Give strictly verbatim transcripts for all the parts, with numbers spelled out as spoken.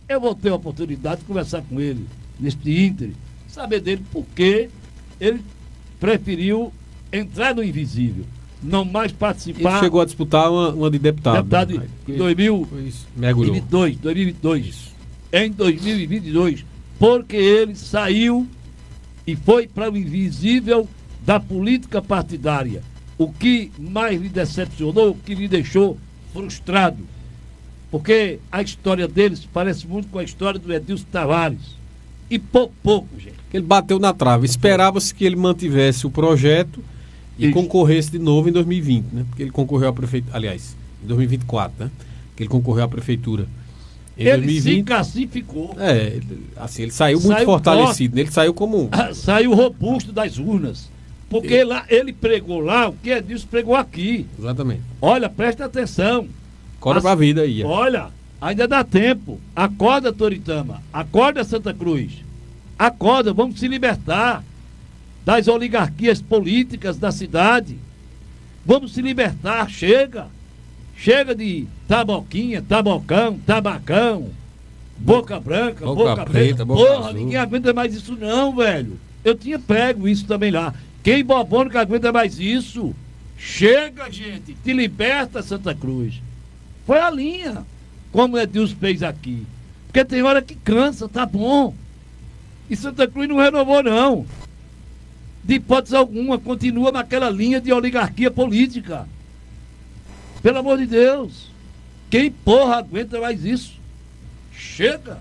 Eu vou ter a oportunidade de conversar com ele neste íntere, saber dele por que ele preferiu entrar no invisível, não mais participar. Ele chegou a disputar uma, uma de deputado. Deputado né? em dois mil e vinte e dois, dois mil e vinte e dois. Em dois mil e vinte e dois, porque ele saiu e foi para o invisível da política partidária. O que mais lhe decepcionou, o que lhe deixou frustrado. Porque a história deles parece muito com a história do Edilson Tavares. E pouco, pouco, gente. Ele bateu na trave. Esperava-se que ele mantivesse o projeto e Isso. concorresse de novo em dois mil e vinte, né? Porque ele concorreu à prefeitura, aliás, em dois mil e vinte e quatro, né? Que ele concorreu à prefeitura. Em ele dois mil e vinte, se classificou. É, assim, ele saiu, saiu muito fortalecido. Forte, ele saiu como... Saiu robusto das urnas. Porque ele, lá, ele pregou lá o que Edilson pregou aqui. Exatamente. Olha, presta atenção. Acorda pra vida aí. Olha, ainda dá tempo. Acorda, Toritama. Acorda, Santa Cruz. Acorda, vamos se libertar das oligarquias políticas da cidade. Vamos se libertar, chega. Chega de taboquinha, tabocão, tabacão, boca branca, boca, boca preta. preta boca Porra, azul. Ninguém aguenta mais isso não, velho. Eu tinha pego isso também lá. Quem bobão que aguenta mais isso? Chega, gente. Te liberta, Santa Cruz. Foi a linha, como o Edilson fez aqui. Porque tem hora que cansa, tá bom. E Santa Cruz não renovou, não. De hipótese alguma, continua naquela linha de oligarquia política. Pelo amor de Deus. Quem porra aguenta mais isso? Chega.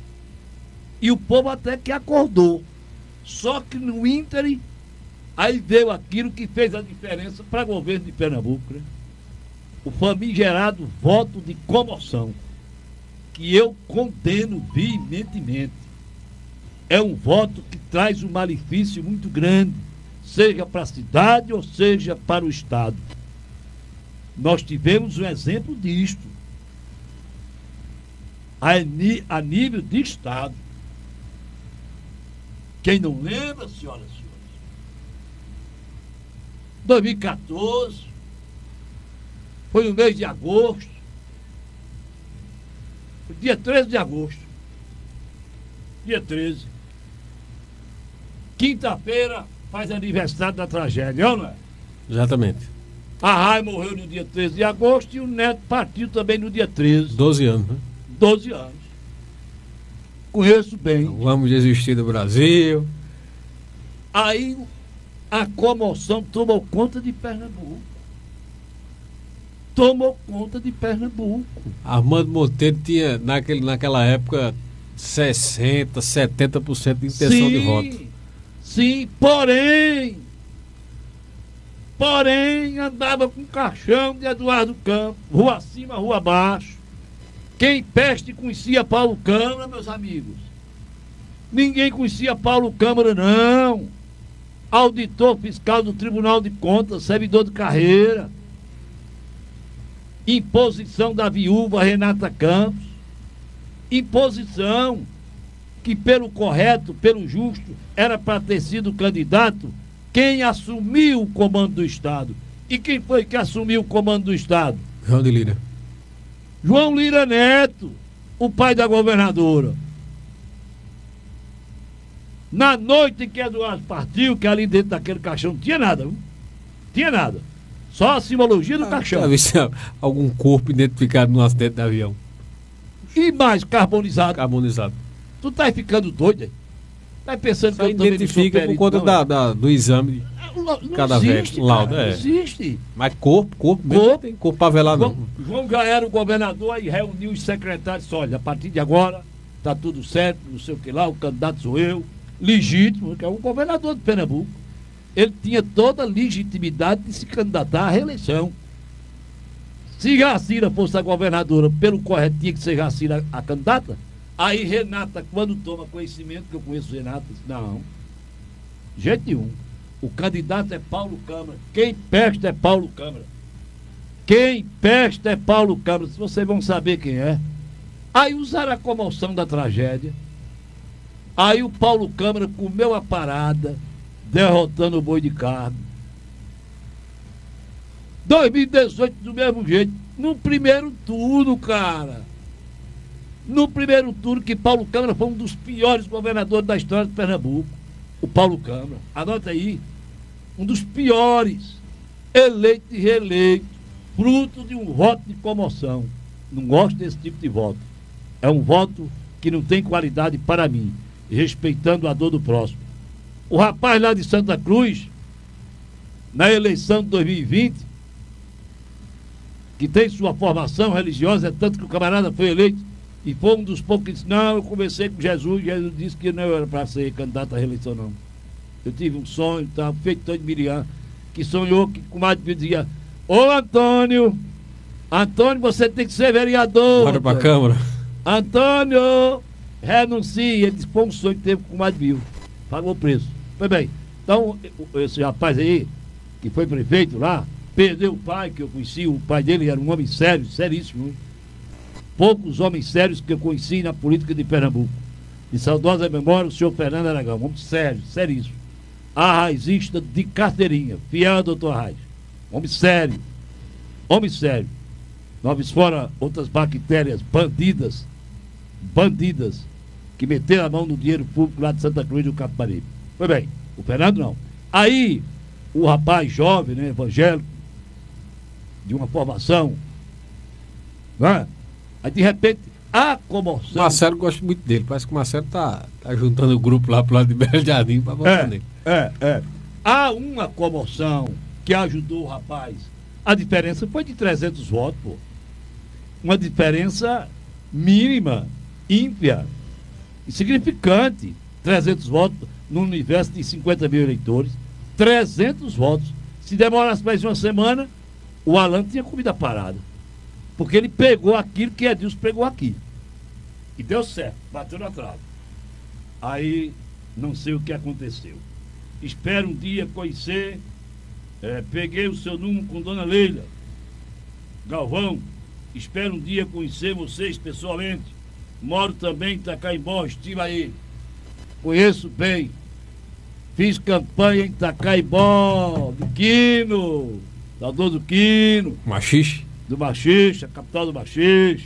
E o povo até que acordou. Só que no ínterim, aí veio aquilo que fez a diferença para o governo de Pernambuco, né? O famigerado voto de comoção, que eu condeno veementemente. É um voto que traz um malefício muito grande, seja para a cidade ou seja para o Estado. Nós tivemos um exemplo disto, a, a nível de Estado. Quem não lembra, senhoras e senhores? dois mil e quatorze, foi no mês de agosto, dia treze de agosto, dia treze, quinta-feira faz aniversário da tragédia, não é? Exatamente. A Rai morreu no dia treze de agosto e o Neto partiu também no dia treze. doze anos, né? doze anos. Conheço bem. Vamos desistir do Brasil. Aí a comoção tomou conta de Pernambuco. Tomou conta de Pernambuco. Armando Monteiro tinha, naquele, naquela época, sessenta, setenta por cento de intenção sim, de voto. Sim, porém, porém, andava com caixão de Eduardo Campos, rua acima, rua abaixo. Quem peste conhecia Paulo Câmara, meus amigos? Ninguém conhecia Paulo Câmara, não. Auditor fiscal do Tribunal de Contas, servidor de carreira. Imposição da viúva Renata Campos. Imposição que, pelo correto, pelo justo, era para ter sido candidato quem assumiu o comando do Estado. E quem foi que assumiu o comando do Estado? João de Lira. João Lira Neto, o pai da governadora. Na noite em que Eduardo partiu, que ali dentro daquele caixão não tinha nada, não tinha nada. Só a simbologia do ah, caixão. Talvez algum corpo identificado num acidente de avião. E mais carbonizado. Carbonizado. Tu tá ficando doido, hein? Tá pensando só que eu também identifica por conta não, da, da, do exame de cadáver, laudo, é. Não existe. Mas corpo, corpo, corpo não tem corpo pra velar, não. João, João já era o governador e reuniu os secretários e disse, olha, a partir de agora tá tudo certo, não sei o que lá, o candidato sou eu, legítimo, que é o governador de Pernambuco. Ele tinha toda a legitimidade de se candidatar à reeleição. Se Jacira fosse a governadora, pelo correto tinha que ser Jacira a candidata. Aí Renata, quando toma conhecimento, que eu conheço Renata, disse, não, de jeito nenhum. O candidato é Paulo Câmara. Quem pesta é Paulo Câmara. Quem pesta é Paulo Câmara. Se vocês vão saber quem é. Aí usaram a comoção da tragédia. Aí o Paulo Câmara comeu a parada, derrotando o boi de carne. dois mil e dezoito do mesmo jeito. No primeiro turno, cara. No primeiro turno, que Paulo Câmara foi um dos piores governadores da história de Pernambuco. O Paulo Câmara, anota aí, um dos piores, eleito e reeleito, fruto de um voto de comoção. Não gosto desse tipo de voto. É um voto que não tem qualidade para mim, respeitando a dor do próximo. O rapaz lá de Santa Cruz, na eleição de dois mil e vinte, que tem sua formação religiosa, é tanto que o camarada foi eleito, e foi um dos poucos que disse, não, eu conversei com Jesus, Jesus disse que não era para ser candidato à reeleição, não. Eu tive um sonho, tá, feito todo de Miriam, que sonhou que o comadre dizia, ô Antônio, Antônio, você tem que ser vereador. Bora pra Câmara. Antônio, renuncie. Ele disse, foi um sonho que teve com o comadre Bill. Pagou o preço. Foi bem. Então, esse rapaz aí, que foi prefeito lá, perdeu o pai, que eu conheci, o pai dele era um homem sério, seríssimo. Hein? Poucos homens sérios que eu conheci na política de Pernambuco. De saudosa memória, o senhor Fernando Aragão, homem sério, seríssimo. Arraizista de carteirinha, fiel ao doutor Arraiz. Homem sério, homem sério. Nós fora outras bactérias bandidas, bandidas, que meteram a mão no dinheiro público lá de Santa Cruz do Capibaribe. Foi bem, o Fernando não. Aí, o rapaz jovem, né, evangélico, de uma formação, não é? Aí de repente, a comoção. O Marcelo gosta muito dele, parece que o Marcelo tá, tá juntando o grupo lá pro lado de Belo Jardim para votar é, nele. É, é. Há uma comoção que ajudou o rapaz. A diferença foi de trezentos votos, pô. Uma diferença mínima, ímpia, insignificante. trezentos votos no universo de cinquenta mil eleitores. trezentos votos. Se demorasse mais uma semana, o Alan tinha comida parada. Porque ele pegou aquilo que Edilson pegou aqui. E deu certo, bateu na trave. Aí, não sei o que aconteceu. Espero um dia conhecer. É, peguei o seu número com Dona Leila Galvão. Espero um dia conhecer vocês pessoalmente. Moro também em Itacaimbó, estive aí. Conheço bem. Fiz campanha em Itacaimbó, do Quino, saudoso Quino. Machixe. Do Machixe, a capital do Machixe.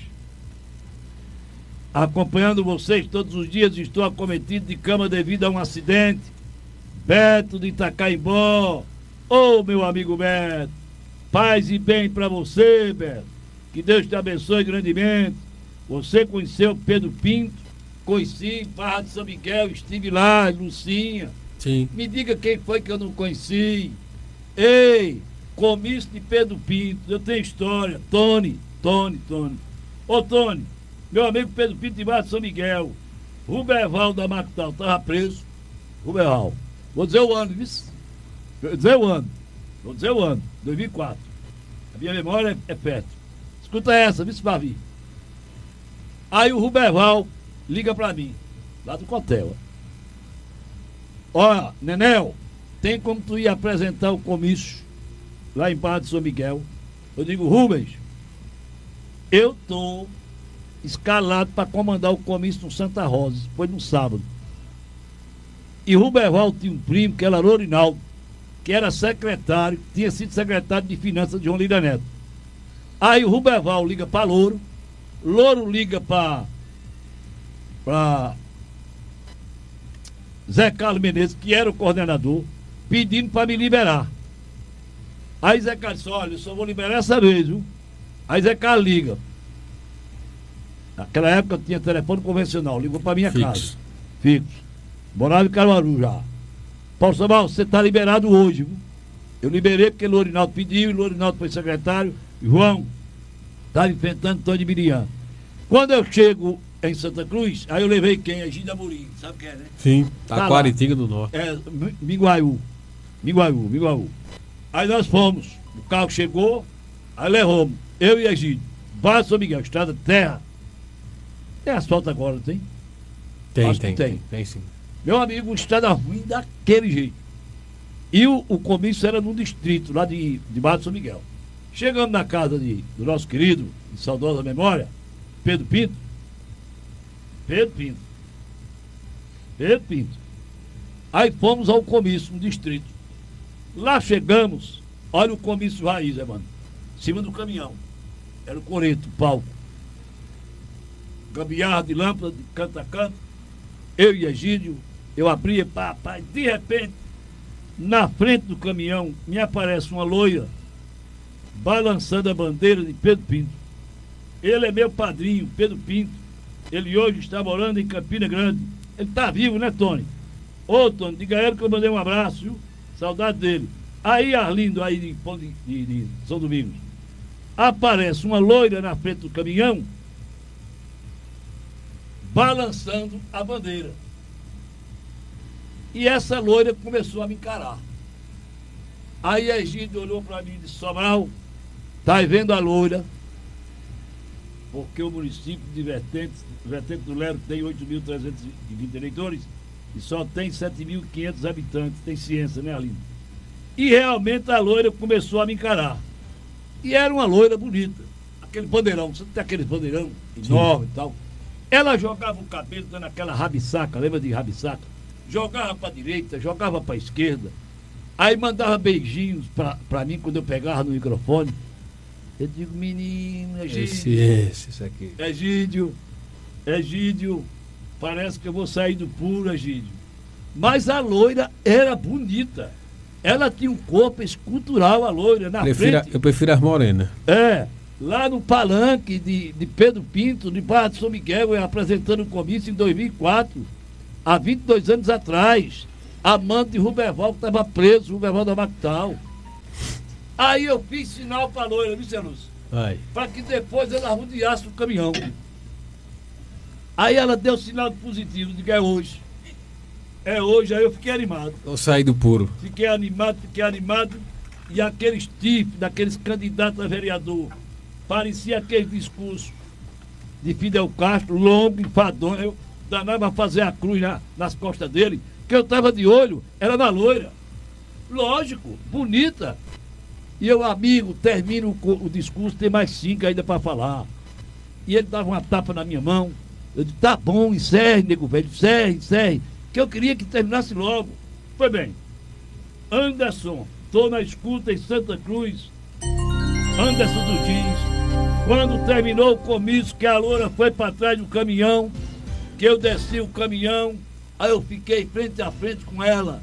Acompanhando vocês todos os dias, estou acometido de cama devido a um acidente. Beto de Itacaimbó. Ô, oh, meu amigo Beto, paz e bem para você, Beto. Que Deus te abençoe grandemente. Você conheceu Pedro Pinto? Conheci, Barra de São Miguel, estive lá, Lucinha. Sim. Me diga quem foi que eu não conheci. Ei, comício de Pedro Pinto, eu tenho história. Tony, Tony, Tony. Ô, Tony, meu amigo Pedro Pinto de Barra de São Miguel. Ruberval da Mactal, estava preso. Ruberval. Vou dizer o ano, viu? Vou dizer o ano. Vou dizer o ano. dois mil e quatro. A minha memória é, é perto. Escuta essa, viu, Bavi? Aí o Ruberval liga pra mim, lá do Cotel. Olha, Nenel, tem como tu ir apresentar o comício lá em Barra de São Miguel? Eu digo, Rubens, eu tô escalado para comandar o comício no Santa Rosa, foi no sábado. E Ruberval tinha um primo, que era Lourinaldo, que era secretário, tinha sido secretário de Finanças de João Lira Neto. Aí o Ruberval liga para Louro, Louro liga para para Zé Carlos Menezes, que era o coordenador, pedindo para me liberar. Aí Zé Carlos disse, olha, eu só vou liberar essa vez, viu? Aí Zé Carlos liga. Naquela época eu tinha telefone convencional, ligou para minha Fixo. casa. Fixo. Morava em Caruaru já. Paulo Samuel, você está liberado hoje, viu? Eu liberei porque Lourinaldo pediu, e Lourinaldo foi secretário. João estava enfrentando Tony Miriam. Quando eu chego em Santa Cruz, aí eu levei quem? A Gida Amorim, sabe quem é, né? Sim, Tá Taquaritinga do Norte. É, Minguaiú. Minguaiú, Minguaiú. Aí nós fomos, o carro chegou, aí levamos, eu e a Gida. Barra São Miguel, estrada de terra. Tem asfalto agora, não tem? Tem, Acho que tem, tem. tem, tem sim. Meu amigo, estrada ruim daquele jeito. E o, o comício era no distrito, lá de, de Barra de São Miguel. Chegamos na casa de, do nosso querido, de saudosa memória, Pedro Pinto. Pedro Pinto. Pedro Pinto. Aí fomos ao comício no distrito. Lá chegamos, olha o comício raiz, é, mano. Em cima do caminhão. Era o coreto, o palco. gambiarra de lâmpada, de canto a canto. Eu e Egídio, eu abria, pá, pá, de repente, na frente do caminhão, me aparece uma loira balançando a bandeira de Pedro Pinto. Ele é meu padrinho, Pedro Pinto. Ele hoje está morando em Campina Grande. Ele está vivo, né, Tony? Ô, Tony, diga a ele que eu mandei um abraço, viu? Saudade dele. Aí, Arlindo, aí de, de, de, de São Domingos, aparece uma loira na frente do caminhão, balançando a bandeira. E essa loira começou a me encarar. Aí a Egídio olhou para mim e disse: Sobral, tá vendo a loira? Porque o município de Vertente, Vertente do Lero tem oito mil trezentos e vinte eleitores e só tem sete mil e quinhentos habitantes. Tem ciência, né, Aline? E realmente a loira começou a me encarar. E era uma loira bonita. Aquele bandeirão, você tem aquele bandeirão enorme e tal. Ela jogava o cabelo dando aquela rabisaca, lembra de rabisaca? Jogava para a direita, jogava para a esquerda. Aí mandava beijinhos para mim quando eu pegava no microfone. Eu digo: menino, Egídio. Esse, esse, isso aqui. Egídio, Egídio, parece que eu vou sair do puro, Egídio. Mas a loira era bonita. Ela tinha um corpo escultural, a loira, na prefiro, frente. Eu prefiro as morenas. É, lá no palanque de, de Pedro Pinto, de Barra de São Miguel, eu apresentando o comício em dois mil e quatro, há vinte e dois anos atrás, amante de Ruberval, que estava preso, Ruberval da Mactal. Aí eu fiz sinal para a loira, viu, Zé Lúcio? Para que depois ela rodeasse o caminhão. Aí ela deu sinal positivo, digo: é hoje. É hoje, aí eu fiquei animado. Eu saí do puro. Fiquei animado, fiquei animado. E aqueles tipos, daqueles candidatos a vereador, parecia aquele discurso de Fidel Castro, longo, enfadonho. Eu danava a fazer a cruz na, nas costas dele, que eu estava de olho, era na loira. Lógico, bonita. E eu, amigo, termino o, o discurso, tem mais cinco ainda para falar. E ele dava uma tapa na minha mão. Eu disse: tá bom, encerre, nego velho, encerre, encerre. Que eu queria que terminasse logo. Foi bem. Anderson, estou na escuta em Santa Cruz. Anderson dos Dias. Quando terminou o comício, que a loura foi para trás do caminhão, que eu desci o caminhão, aí eu fiquei frente a frente com ela.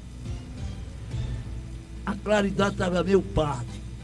A claridade estava meio parda.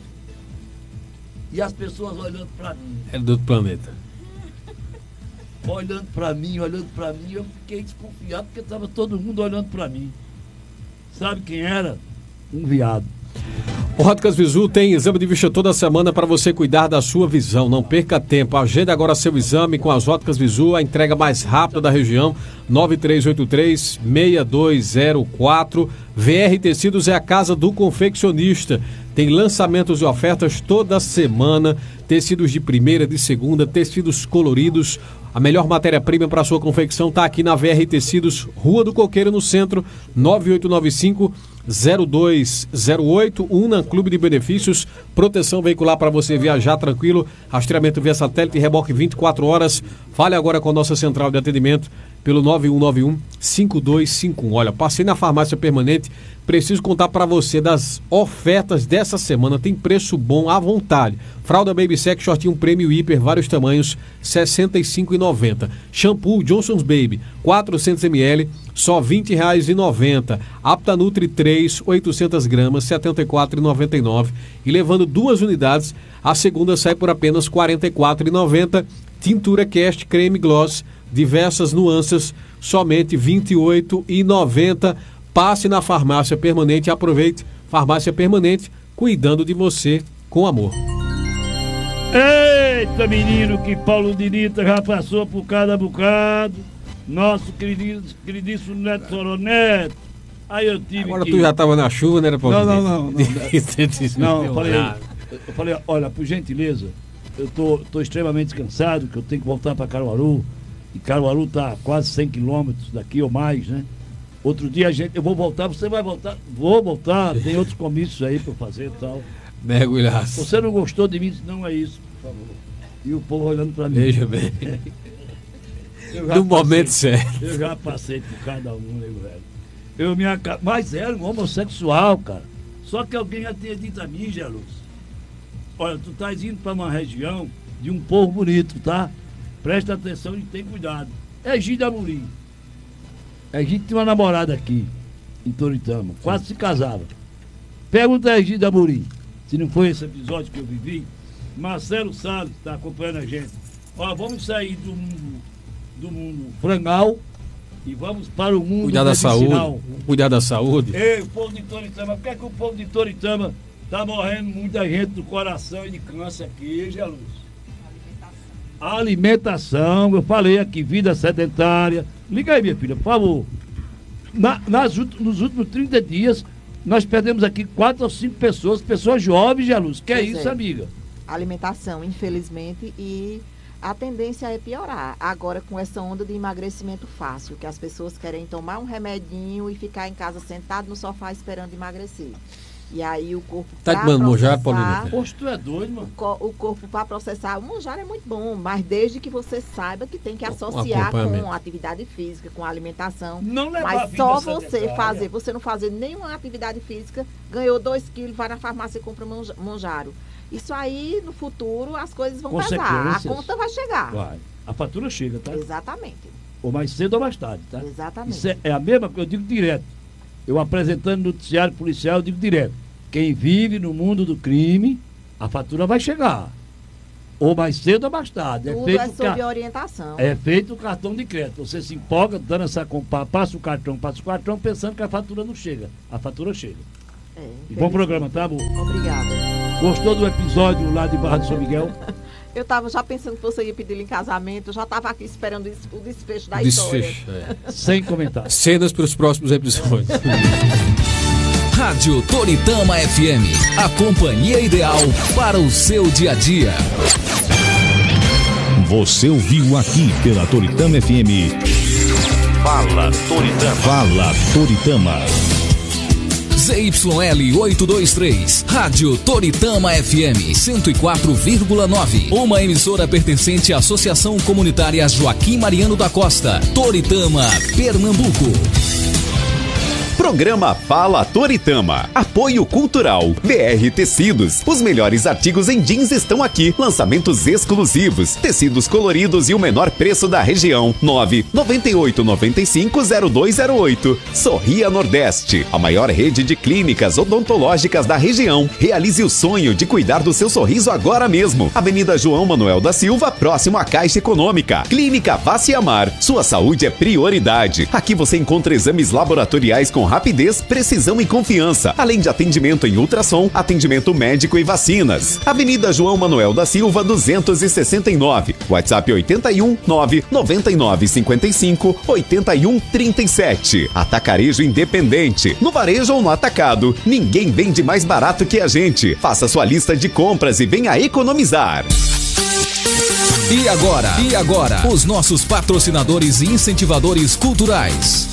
E as pessoas olhando para mim. Era do outro planeta. Olhando para mim, olhando para mim, eu fiquei desconfiado porque estava todo mundo olhando para mim. Sabe quem era? Um viado. O Óticas Visu tem exame de vista toda semana para você cuidar da sua visão. Não perca tempo. Agenda agora seu exame com as Óticas Visu, a entrega mais rápida da região. nove três oito três, seis dois zero quatro. V R Tecidos é a casa do confeccionista. Tem lançamentos e ofertas toda semana. Tecidos de primeira, de segunda, tecidos coloridos. A melhor matéria-prima para sua confecção está aqui na V R Tecidos, Rua do Coqueiro, no centro, nove oito nove cinco, zero dois zero oito. Una Clube de Benefícios, proteção veicular para você viajar tranquilo, rastreamento via satélite e reboque vinte e quatro horas. Fale agora com a nossa central de atendimento pelo nove um nove um, cinco dois cinco um. Olha, passei na Farmácia Permanente, preciso contar para você das ofertas dessa semana. Tem preço bom à vontade. Fralda Baby Sec, shortinho prêmio hiper, vários tamanhos, sessenta e cinco reais e noventa centavos. Shampoo Johnson's Baby, quatrocentos mililitros, só vinte reais e noventa centavos. Aptanutri três, oitocentas gramas, setenta e quatro reais e noventa e nove centavos. E levando duas unidades, a segunda sai por apenas quarenta e quatro reais e noventa centavos. Tintura Cast Creme Gloss, diversas nuances, somente vinte e oito reais e noventa centavos. Passe na Farmácia Permanente e aproveite. Farmácia Permanente, cuidando de você com amor. Eita, menino, que Paulo Dinita já passou por cada bocado. Nosso querido, queridíssimo Neto Soroneto. Aí eu tive Agora que... tu já estava na chuva, né, Paulo? Não, não, não. Não, não, não eu, falei, eu falei, olha, por gentileza, eu tô, tô extremamente cansado, que eu tenho que voltar para Caruaru. E Caruaru tá a quase cem quilômetros daqui ou mais, né? Outro dia a gente, eu vou voltar, você vai voltar? Vou voltar, tem outros comícios aí para fazer e tal. Mergulhaço. Você não gostou de mim? Não é isso, por favor. E o povo olhando para mim. Veja bem. No passei, momento certo. Eu já passei por cada um, nego velho. Eu me aca... Mas era um homossexual, cara. Só que alguém já tinha dito a mim, Geluz. Olha, tu estás indo para uma região de um povo bonito, tá? Presta atenção e tem cuidado. Egídio Amorim. Egídio tinha uma namorada aqui, em Toritama. Quase se casava. Pergunta a Egídio Amorim, se não foi esse episódio que eu vivi. Marcelo Salles está acompanhando a gente. Ó, vamos sair do mundo, do mundo frangal e vamos para o mundo cuidar da medicinal. saúde. Cuidar da saúde. Ei, o povo de Toritama, por que, é que o povo de Toritama está morrendo muita gente do coração e de câncer aqui, Jesus? Alimentação. Alimentação, eu falei aqui, vida sedentária. Liga aí, minha filha, por favor. Na, nas, nos últimos trinta dias, nós perdemos aqui quatro ou cinco pessoas, pessoas jovens, Jesus. Que é isso, é. amiga? Alimentação, infelizmente, e a tendência é piorar. Agora, com essa onda de emagrecimento fácil, que as pessoas querem tomar um remedinho e ficar em casa sentado no sofá esperando emagrecer. E aí o corpo tá tomando monjaro, Paulinho? Poxa, tu é doido, mano. O, o corpo para processar, o monjaro é muito bom, mas desde que você saiba que tem que associar com atividade física, com alimentação. Não levar mas só você fazer, você não fazer nenhuma atividade física, ganhou dois quilos, vai na farmácia e compra monjaro. Isso aí, no futuro, as coisas vão pesar. A conta vai chegar. Vai. A fatura chega, tá? Exatamente. Ou mais cedo ou mais tarde, tá? Exatamente. Isso é, é a mesma coisa, eu digo direto. Eu apresentando noticiário policial, eu digo direto. Quem vive no mundo do crime, a fatura vai chegar. Ou mais cedo ou mais tarde. Tudo é, feito é sob ca... orientação. É feito o cartão de crédito. Você se empolga, dando essa compra, passa o cartão, passa o cartão, pensando que a fatura não chega. A fatura chega. É, e bom programa, tá, amor? Obrigada. Gostou do episódio lá de Barra do São Miguel? Eu estava já pensando que você ia pedir ele em casamento, eu já estava aqui esperando o desfecho da desfecho, história. É. Sem comentários. Cenas para os próximos episódios. Rádio Toritama F M, a companhia ideal para o seu dia a dia. Você ouviu aqui pela Toritama F M. Fala Toritama. Fala Toritama. Z Y L oitocentos e vinte e três, Rádio Toritama F M cento e quatro vírgula nove, uma emissora pertencente à Associação Comunitária Joaquim Mariano da Costa, Toritama, Pernambuco. Programa Fala Toritama. Apoio Cultural. B R Tecidos. Os melhores artigos em jeans estão aqui. Lançamentos exclusivos. Tecidos coloridos e o menor preço da região. nove nove oito nove cinco zero dois zero oito. Sorria Nordeste. A maior rede de clínicas odontológicas da região. Realize o sonho de cuidar do seu sorriso agora mesmo. Avenida João Manuel da Silva, próximo à Caixa Econômica. Clínica Vaciamar. Sua saúde é prioridade. Aqui você encontra exames laboratoriais com rapidez, precisão e confiança, além de atendimento em ultrassom, atendimento médico e vacinas. Avenida João Manuel da Silva, duzentos e sessenta e nove. WhatsApp oitenta e um, nove noventa e nove cinquenta e cinco, oitenta e um trinta e sete. Atacarejo Independente. No varejo ou no atacado, ninguém vende mais barato que a gente. Faça sua lista de compras e venha economizar. E agora? E agora? Os nossos patrocinadores e incentivadores culturais.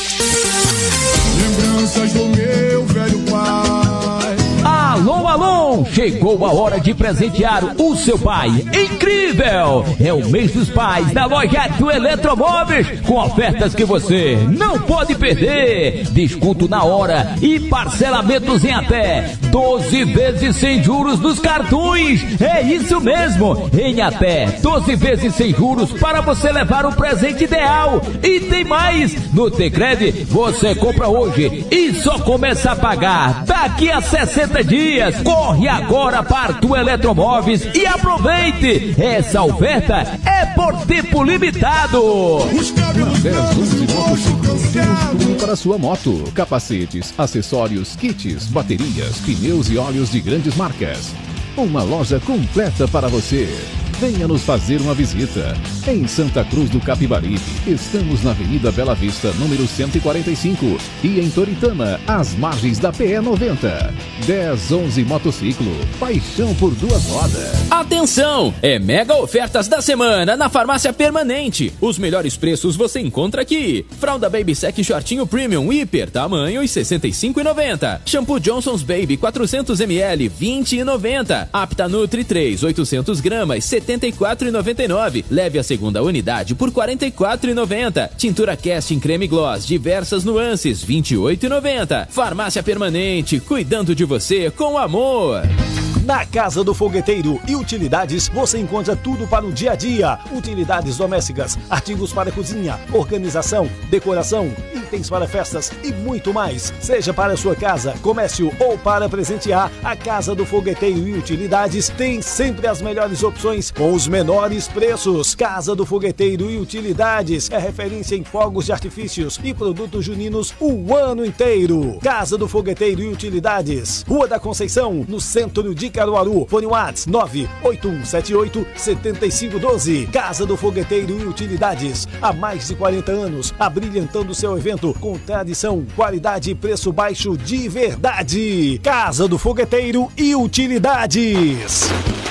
Lembranças do meu velho pai. Alô, alô! Chegou a hora de presentear o seu pai. Incrível! É o mês dos pais da loja do Eletromóveis, com ofertas que você não pode perder. Desconto na hora e parcelamentos em até doze vezes sem juros nos cartões. É isso mesmo, em até doze vezes sem juros para você levar o presente ideal. E tem mais, no Tecred você compra hoje e só começa a pagar daqui a sessenta dias. Corre agora para tu Eletromóveis e aproveite. Essa oferta é por tempo limitado. dez, onze motociclos, temos tudo para sua moto. Capacetes, acessórios, kits, baterias, pneus e óleos de grandes marcas. Uma loja completa para você. Venha nos fazer uma visita. Em Santa Cruz do Capibaribe, estamos na Avenida Bela Vista, número cento e quarenta e cinco. E em Toritama, às margens da P E noventa. dez, onze Motociclo. Paixão por duas rodas. Atenção! É mega ofertas da semana na Farmácia Permanente. Os melhores preços você encontra aqui. Fralda Baby Sec Shortinho Premium Hiper, tamanho sessenta e cinco reais e noventa centavos. Shampoo Johnson's Baby quatrocentos mililitros, vinte reais e noventa centavos. Apta Nutri três, oitocentos gramas, setenta e quatro reais e noventa e nove centavos. Leve a segunda unidade por quarenta e quatro reais e noventa centavos. Tintura Casting Creme Gloss, diversas nuances, vinte e oito reais e noventa centavos. Farmácia Permanente, cuidando de você com amor. Na Casa do Fogueteiro e Utilidades você encontra tudo para o dia a dia. Utilidades domésticas, artigos para cozinha, organização, decoração, itens para festas e muito mais. Seja para sua casa, comércio ou para presentear, a Casa do Fogueteiro e Utilidades tem sempre as melhores opções com os menores preços. Casa do Fogueteiro e Utilidades é referência em fogos de artifícios e produtos juninos o ano inteiro. Casa do Fogueteiro e Utilidades, Rua da Conceição, no centro de Caruaru. Fone Whats nove oito um sete oito sete cinco um dois. Casa do Fogueteiro e Utilidades, há mais de quarenta anos, abrilhantando seu evento com tradição, qualidade e preço baixo de verdade. Casa do Fogueteiro e Utilidades.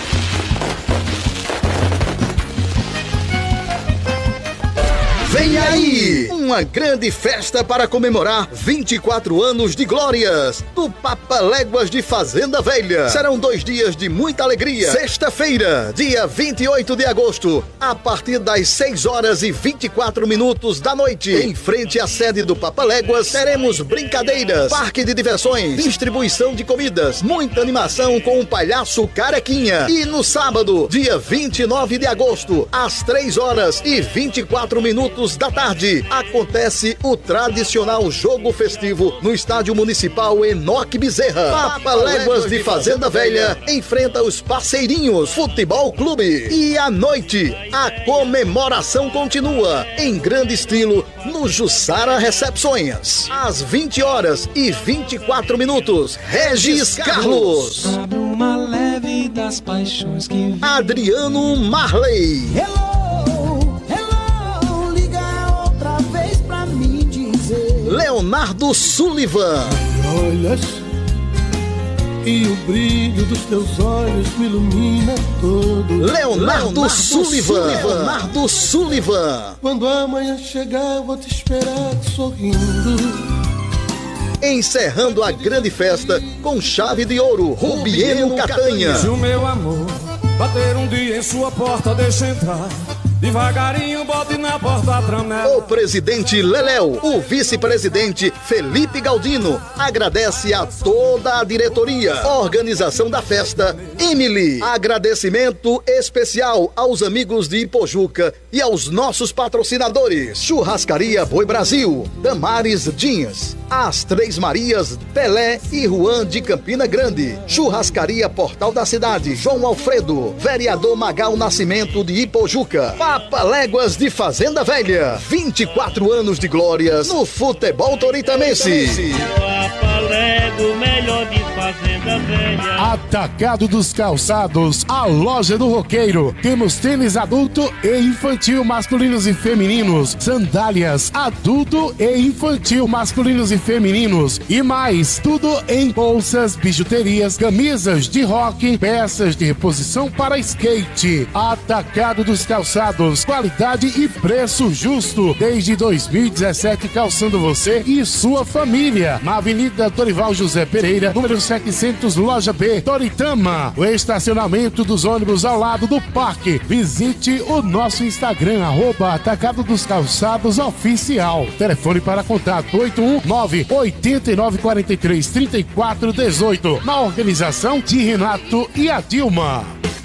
Vem aí, uma grande festa para comemorar vinte e quatro anos de glórias do Papaléguas de Fazenda Velha. Serão dois dias de muita alegria. Sexta-feira, dia vinte e oito de agosto, a partir das seis horas e vinte e quatro minutos da noite, em frente à sede do Papaléguas, teremos brincadeiras, parque de diversões, distribuição de comidas, muita animação com o palhaço Carequinha. E no sábado, dia vinte e nove de agosto, às três horas e vinte e quatro minutos da tarde, acontece o tradicional jogo festivo no Estádio Municipal Enoque Bezerra. Papaléguas de Fazenda Velha enfrenta os Parceirinhos Futebol Clube. E à noite, a comemoração continua em grande estilo no Jussara Recepções. Às vinte horas e vinte e quatro minutos, Regis Carlos. Adriano Marley. Leonardo Sullivan. Olhas e o brilho dos teus olhos me ilumina todo. Leonardo, Leonardo Sullivan. Leonardo Sullivan. Quando amanhã chegar, eu vou te esperar sorrindo. Encerrando a grande festa com chave de ouro, Rubieno Catanha. Se o meu amor bater um dia em sua porta, deixa entrar. Devagarinho, bote na porta a tramela. O presidente Leléu, o vice-presidente Felipe Galdino, agradece a toda a diretoria, organização da festa, Emily. Agradecimento especial aos amigos de Ipojuca e aos nossos patrocinadores, Churrascaria Boi Brasil, Damares Jeans, As Três Marias, Pelé e Juan de Campina Grande, Churrascaria Portal da Cidade, João Alfredo, Vereador Magal Nascimento de Ipojuca, Papaléguas de Fazenda Velha, vinte e quatro anos de glórias no futebol toritamense. Papalego, melhor de Fazenda Velha. Atacado dos Calçados, a loja do roqueiro. Temos tênis adulto e infantil, masculinos e femininos, sandálias adulto e infantil, masculinos e femininos e mais, tudo em bolsas, bijuterias, camisas de rock, peças de reposição para skate. Atacado dos Calçados, qualidade e preço justo desde dois mil e dezessete, calçando você e sua família. Na Avenida Dorival José Pereira, número setecentos, loja B, Toritama. O estacionamento dos ônibus ao lado do parque. Visite o nosso Instagram, arroba Atacado dos Calçados Oficial. Telefone para contato oito um nove, oito nove quatro três, três quatro um oito. Na organização de Renato e a Dilma.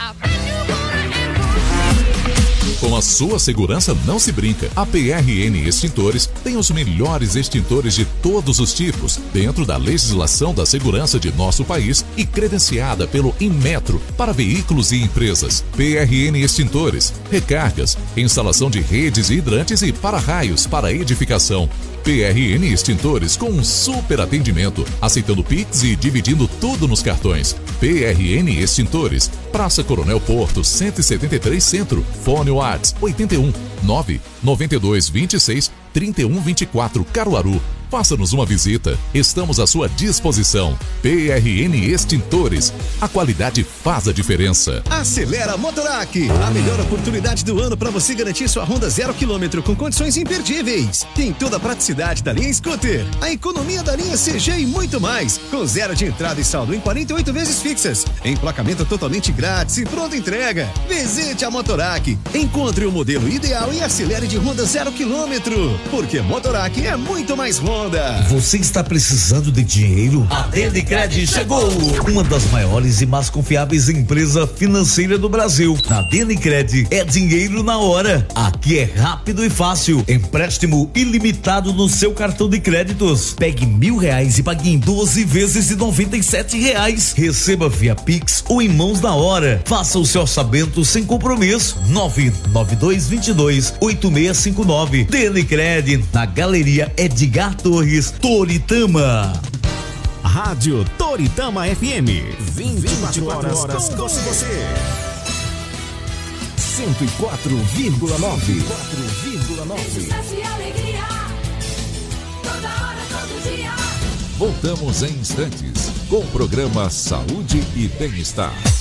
Com a sua segurança não se brinca. A P R N Extintores tem os melhores extintores de todos os tipos, dentro da legislação da segurança de nosso país e credenciada pelo Inmetro para veículos e empresas. P R N Extintores, recargas, instalação de redes e hidrantes e para-raios para edificação. P R N Extintores com um super atendimento, aceitando Pix e dividindo tudo nos cartões. P R N Extintores, Praça Coronel Porto, cento e setenta e três Centro. Fone Whats oito um nove nove dois dois seis três um dois quatro Caruaru. Faça-nos uma visita, estamos à sua disposição. P R N Extintores, a qualidade faz a diferença. Acelera Motorac, a melhor oportunidade do ano para você garantir sua Honda zero quilômetro com condições imperdíveis. Tem toda a praticidade da linha Scooter, a economia da linha C G e muito mais, com zero de entrada e saldo em quarenta e oito vezes fixas, emplacamento totalmente grátis e pronta entrega. Visite a Motorac, encontre o modelo ideal e acelere de Honda zero quilômetro, porque Motorac é muito mais Honda. onda. Você está precisando de dinheiro? A Denicred chegou! Uma das maiores e mais confiáveis empresas financeiras do Brasil. Na Denicred é dinheiro na hora. Aqui é rápido e fácil. Empréstimo ilimitado no seu cartão de créditos. Pegue mil reais e pague em doze vezes de noventa e sete reais. Receba via Pix ou em mãos na hora. Faça o seu orçamento sem compromisso. nove nove dois dois dois oito seis cinco nove. Denicred, na Galeria Edgar Torres, Toritama. Rádio Toritama F M. vinte e quatro horas com você. cento e quatro vírgula nove. Voltamos em instantes com o programa Saúde e Bem-Estar.